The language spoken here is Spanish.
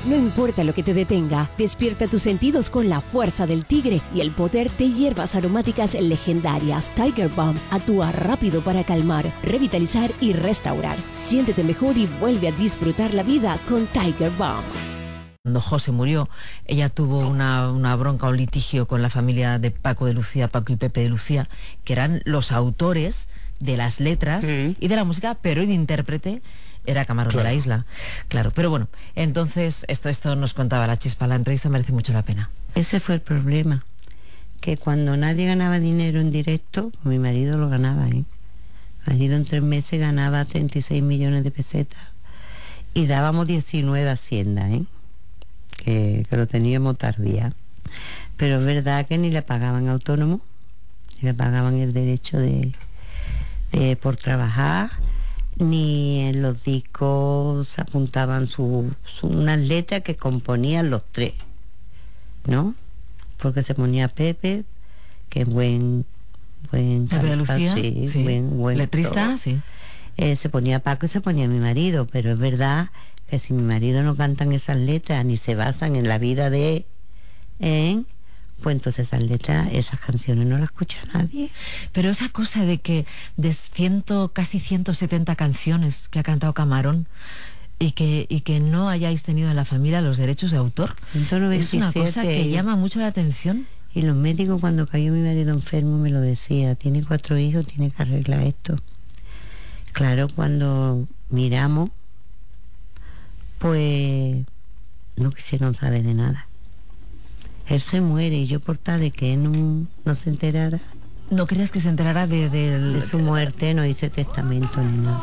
No importa lo que te detenga, despierta tus sentidos con la fuerza del tigre y el poder de hierbas aromáticas legendarias. Tiger Balm actúa rápido para calmar, revitalizar y restaurar. Siéntete mejor y vuelve a disfrutar la vida con Tiger Balm. Cuando José murió, ella tuvo una bronca, un litigio con la familia de Paco de Lucía, Paco y Pepe de Lucía, que eran los autores de las letras y de la música, pero el intérprete era Camarón de la Isla. Claro, pero bueno, entonces esto nos contaba la Chispa, la entrevista merece mucho la pena. Ese fue el problema, que cuando nadie ganaba dinero en directo, mi marido lo ganaba, ¿eh? Mi marido en 3 meses ganaba 36 millones de pesetas y dábamos 19 a Hacienda, ¿eh? Que lo teníamos tardía. Pero es verdad que ni le pagaban autónomo, ni le pagaban el derecho por trabajar, ni en los discos se apuntaban unas letras que componían los tres, ¿no? Porque se ponía Pepe, que es buen Pepe de Lucía, sí. Buen letrista, todo. sí. Se ponía Paco y se ponía mi marido, pero es verdad que si mi marido no cantan esas letras ni se basan en la vida de él, pues entonces esas letras, esas canciones no las escucha nadie. Pero esa cosa de que de casi 170 canciones que ha cantado Camarón y que no hayáis tenido en la familia los derechos de autor, 197, es una cosa que llama mucho la atención. Y los médicos, cuando cayó mi marido enfermo, me lo decía: tiene 4 hijos, tiene que arreglar esto. Claro, cuando miramos, pues no quisieron saber de nada. Él se muere y yo, por tal de que él no se enterara. ¿No querías que se enterara de su muerte? No hice testamento ni nada.